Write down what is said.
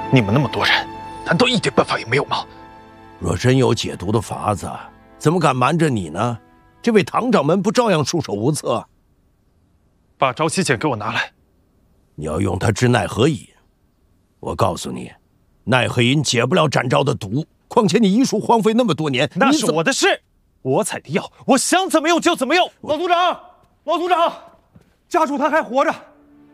你们那么多人，难道一点办法也没有吗？ 若真有解毒的法子，怎么敢瞒着你呢？这位堂掌门不照样束手无策？ 把招息锏给我拿来。 你要用它治奈何饮。我告诉你，奈何饮解不了展昭的毒。况且你医术荒废那么多年， 那是我的事。我采的药，我想怎么用就怎么用。 老族长，老族长，家主他还活着。